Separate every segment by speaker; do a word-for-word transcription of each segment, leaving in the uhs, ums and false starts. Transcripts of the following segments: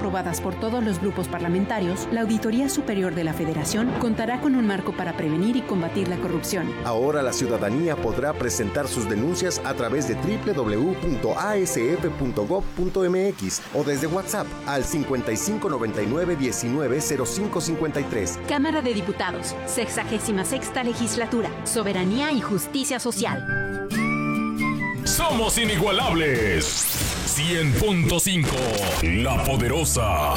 Speaker 1: aprobadas por todos los grupos parlamentarios, la Auditoría Superior de la Federación contará con un marco para prevenir y combatir la corrupción.
Speaker 2: Ahora la ciudadanía podrá presentar sus denuncias a través de doble u doble u doble u punto a s f punto gob punto m x o desde WhatsApp al cincuenta y cinco noventa y nueve diecinueve cero cinco cincuenta y tres.
Speaker 3: Cámara de Diputados, sexagésima sexta Legislatura, Soberanía y Justicia Social.
Speaker 4: Somos inigualables. cien punto cinco, La Poderosa.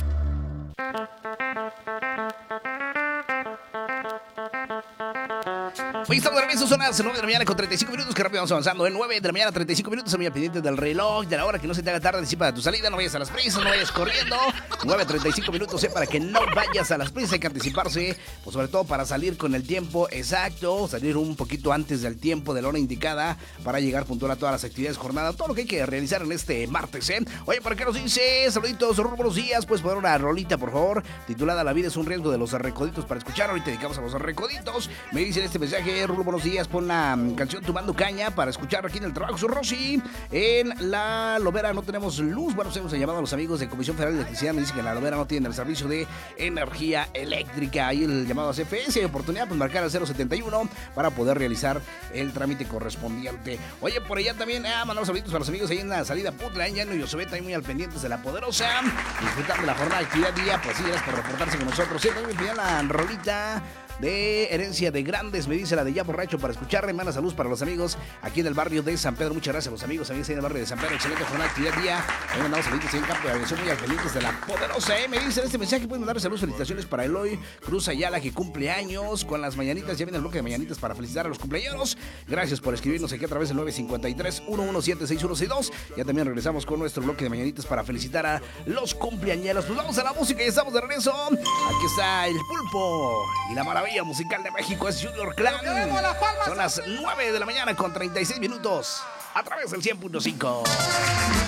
Speaker 5: Hoy estamos de regreso, son las nueve de la mañana con treinta y cinco minutos, que rápido vamos avanzando, en nueve de la mañana, treinta y cinco minutos, amiga, pendiente del reloj, de la hora, que no se te haga tarde, anticipa de tu salida, no vayas a las prisas, no vayas corriendo, nueve treinta y cinco minutos, eh, para que no vayas a las prisas, hay que anticiparse, pues sobre todo para salir con el tiempo exacto, salir un poquito antes del tiempo, de la hora indicada, para llegar puntual a todas las actividades, jornada, todo lo que hay que realizar en este martes, ¿eh? Oye, ¿para qué nos dice? Saluditos, buenos días, pues poner una rolita, por favor, titulada La vida es un riesgo, de los Recoditos, para escuchar. Ahorita dedicamos a los Recoditos. Me dicen este mensaje, Rulo, buenos días, pon la canción Tomando Caña para escuchar aquí en el trabajo. Su Rosy, en La Lobera no tenemos luz. Bueno, hemos llamado a los amigos de Comisión Federal de Electricidad, me dicen que en La Lobera no tienen el servicio de energía eléctrica. Ahí el llamado a C F E, si hay oportunidad, pues marcar al cero setenta y uno para poder realizar el trámite correspondiente. Oye, por allá también, ah, mandamos saluditos para los amigos ahí en la salida Putla, en Llano y Yosebeta, ahí muy al pendientes de La Poderosa, disfrutando de la jornada de actividad día. Pues sí, gracias por reportarse con nosotros. Sí, también me pidieron la rolita de Herencia de Grandes, me dice la de Ya Borracho, para escuchar. Manda saludos para los amigos aquí en el barrio de San Pedro. Muchas gracias a los amigos, amigos ahí en el barrio de San Pedro. Excelente jornada de actividad día. Ahí mandamos saludos en campo de aviación, muy al pendientes de La Poderosa, ¿eh? Me dicen este mensaje, pueden mandar saludos, felicitaciones para Eloy Cruz Ayala, que cumple años con las mañanitas. Ya viene el bloque de mañanitas para felicitar a los cumpleaños. Gracias por escribirnos aquí a través del nueve cincuenta y tres, uno uno siete, seis uno seis dos. Ya también regresamos con nuestro bloque de mañanitas para felicitar a los cumpleañeros. Pues vamos a la música y estamos de regreso. Aquí está el Pulpo y la maravilla musical de México es Junior Clan. Son las nueve de la mañana con treinta y seis minutos a través del cien punto cinco.